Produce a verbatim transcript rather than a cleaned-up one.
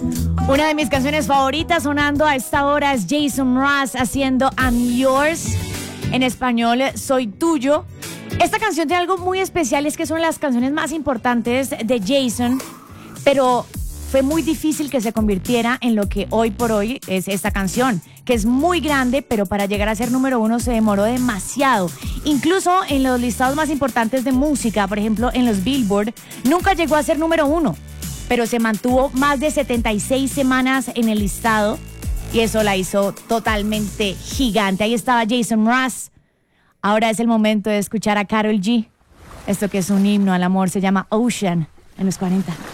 Una de mis canciones favoritas sonando a esta hora es Jason Mraz haciendo I'm Yours. En español, Soy Tuyo. Esta canción tiene algo muy especial, es que son las canciones más importantes de Jason, pero fue muy difícil que se convirtiera en lo que hoy por hoy es esta canción, que es muy grande, pero para llegar a ser número uno se demoró demasiado. Incluso en los listados más importantes de música, por ejemplo en los Billboard, nunca llegó a ser número uno, pero se mantuvo más de setenta y seis semanas en el listado y eso la hizo totalmente gigante. Ahí estaba Jason Mraz. Ahora es el momento de escuchar a Karol G. Esto que es un himno al amor se llama Ocean en los cuarenta.